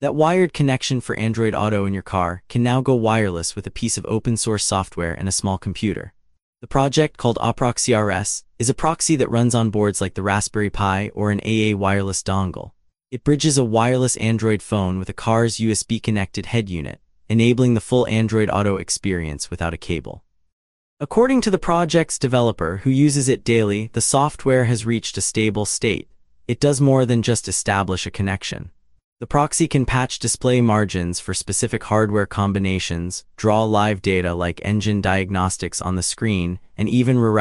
That wired connection for Android Auto in your car can now go wireless with a piece of open-source software and a small computer. The project, called AuProxyRS, is a proxy that runs on boards like the Raspberry Pi or an AA wireless dongle. It bridges a wireless Android phone with a car's USB-connected head unit, enabling the full Android Auto experience without a cable. According to the project's developer, who uses it daily, the software has reached a stable state. It does more than just establish a connection. The proxy can patch display margins for specific hardware combinations, draw live data like engine diagnostics on the screen, and even reroute